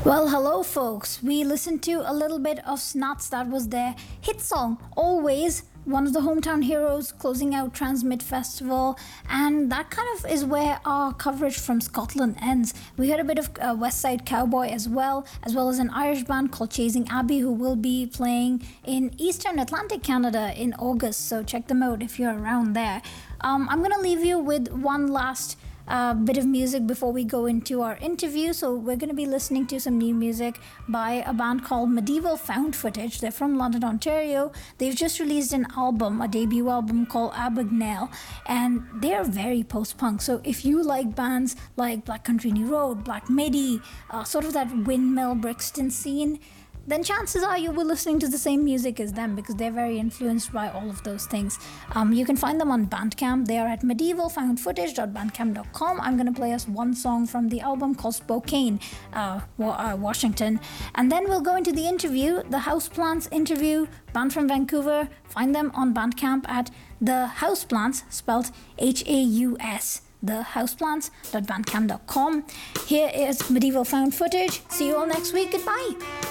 Well, hello, folks. We listened to a little bit of Snuts. That was their hit song, Always, one of the hometown heroes closing out Transmit Festival. And that kind of is where our coverage from Scotland ends. We heard a bit of West Side Cowboy as well as an Irish band called Chasing Abbey, who will be playing in Eastern Atlantic Canada in August. So check them out if you're around there. I'm going to leave you with one last bit of music before we go into our interview. So we're going to be listening to some new music by a band called Medieval Found Footage. They're from London, Ontario. They've just released an album, a debut album called Abagnale, and they're very post-punk. So if you like bands like Black Country New Road, Black Midi, sort of that Windmill Brixton scene, then chances are you will be listening to the same music as them, because they're very influenced by all of those things. You can find them on Bandcamp. They are at medievalfoundfootage.bandcamp.com. I'm going to play us one song from the album called Spokane, Washington. And then we'll go into the interview, the Houseplants interview, band from Vancouver. Find them on Bandcamp at The Houseplants, spelled Haus. thehouseplants.bandcamp.com. Here is Medieval Found Footage. See you all next week. Goodbye.